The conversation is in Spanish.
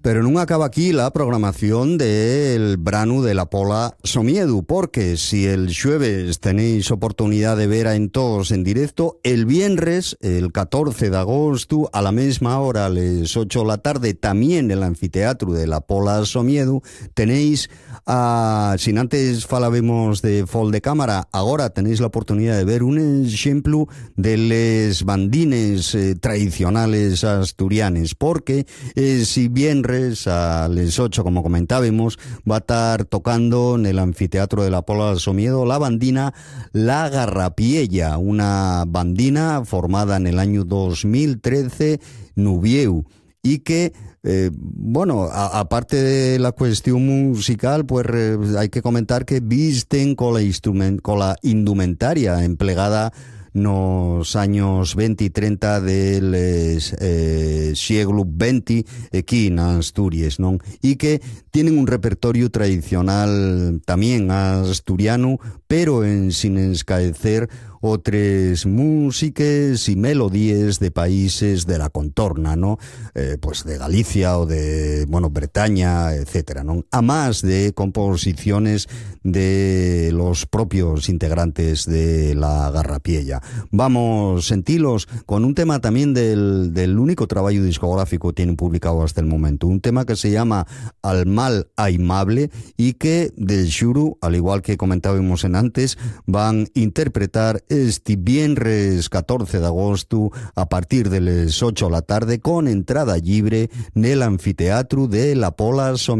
Pero non acaba aquí la programación del Branu de la Pola Somiedu, porque si el xueves tenéis oportunidad de ver a Entós en directo, el viernes, el 14 de agosto, a la mesma hora, a les 8 de la tarde, también en el anfiteatro de la Pola Somiedu, tenéis, sin antes falábamos de fol de cámara, ahora tenéis la oportunidad de ver un exemplo de les bandines tradicionales asturianes, porque si viernes a les 8, como comentábamos, va a estar tocando en el anfiteatro de la Pola Somiedu la bandina La Garrapiella, una bandina formada en el año 2013 Nubieu, y que aparte de la cuestión musical, pues hay que comentar que visten con la indumentaria empleada nos años 20 y 30 del siglo XX aquí en Asturias, ¿no? Y que tienen un repertorio tradicional también asturiano, pero sin escaecer otras músicas y melodías de países de la contorna, ¿no? Pues de Galicia o de, Bretaña, etcétera, ¿no? A más de composiciones de los propios integrantes de la Garrapiella. Vamos, sentilos, con un tema también del único trabajo discográfico que tienen publicado hasta el momento. Un tema que se llama Al mal aimable y que del xuru, al igual que comentábamos en antes, van a interpretar este viernes 14 de agosto a partir de las 8 de la tarde con entrada libre en el anfiteatro de la Pola Somiedu.